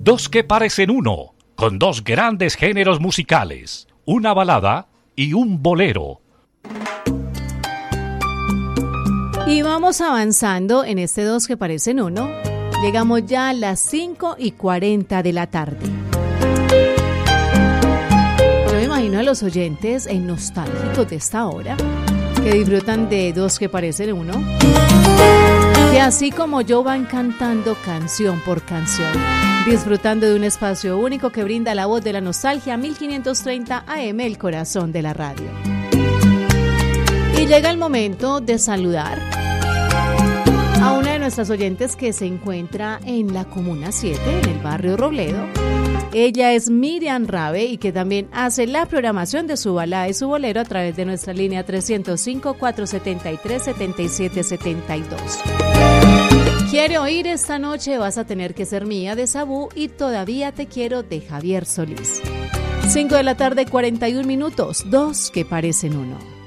Dos que parecen uno, con dos grandes géneros musicales, una balada y un bolero. Y vamos avanzando en este Dos que parecen uno. Llegamos ya a las 5:40 de la tarde. Yo me imagino a los oyentes nostálgicos de esta hora, que disfrutan de Dos que parecen uno, que así como yo van cantando canción por canción, disfrutando de un espacio único que brinda la voz de la nostalgia, 1530 AM, el corazón de la radio. Y llega el momento de saludar a una de nuestras oyentes que se encuentra en la Comuna 7, en el barrio Robledo. Ella es Miriam Rabe y que también hace la programación de su balada y su bolero a través de nuestra línea 305-473-7772. ¿Quiere oír esta noche? Vas a tener que ser mía de Sabú y Todavía te quiero de Javier Solís. 5 de la tarde, 41 minutos, dos que parecen uno.